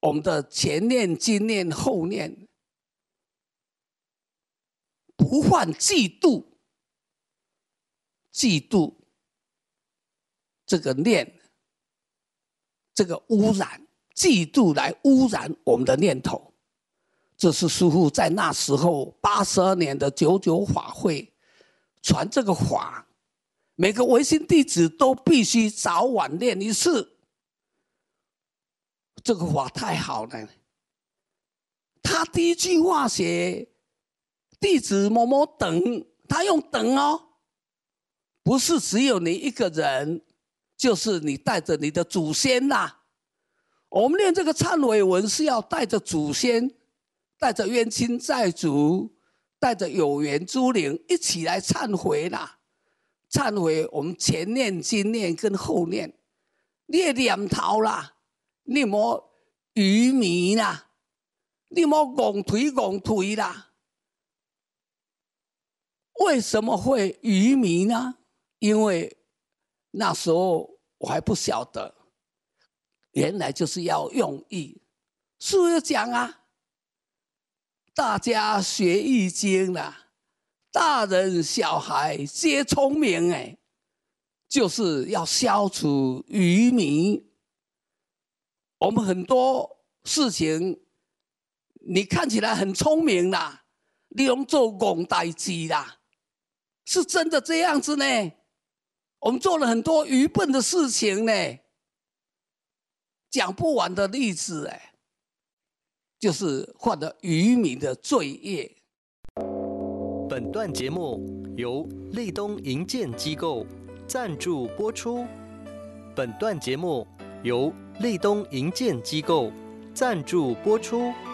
我们的前念、今念、后念，不犯嫉妒，嫉妒这个念，这个污染，嫉妒来污染我们的念头。这是师父在那时候82年的99法会传这个法，每个维新弟子都必须早晚念一次。这个法太好了，他第一句话写弟子某某等，他用等哦，不是只有你一个人，就是你带着你的祖先啦。我们念这个忏悔文是要带着祖先，带着冤亲债主，带着有缘诸灵一起来忏悔啦。忏悔我们前念、今念跟后念，你的念头啦，你莫愚迷啦，你莫戆腿啦。为什么会愚迷呢？因为那时候我还不晓得，原来就是要用意。师父讲啊，大家学易经啦，大人小孩皆聪明哎，就是要消除愚迷。我们很多事情，你看起来很聪明啦，你用做戆代志啦，是真的这样子呢？我们做了很多愚笨的事情呢，讲不完的例子哎，就是犯了愚民的罪业。 本段节目由立东营建机构赞助播出。本段节目由立东营建机构赞助播出。